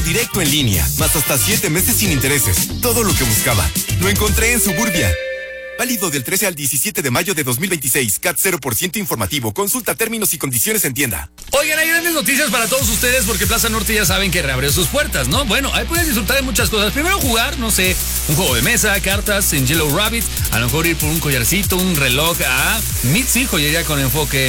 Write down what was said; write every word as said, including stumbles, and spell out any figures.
Directo en línea, más hasta siete meses sin intereses. Todo lo que buscaba, lo encontré en Suburbia. Válido del trece al diecisiete de mayo de dos mil veintiséis. C A T cero por ciento informativo. Consulta términos y condiciones en tienda. Oigan, hay grandes noticias para todos ustedes porque Plaza Norte ya saben que reabrió sus puertas, ¿no? Bueno, ahí pueden disfrutar de muchas cosas. Primero jugar, no sé, un juego de mesa, cartas en Yellow Rabbit, a lo mejor ir por un collarcito, un reloj a Mitzi, joyería con enfoque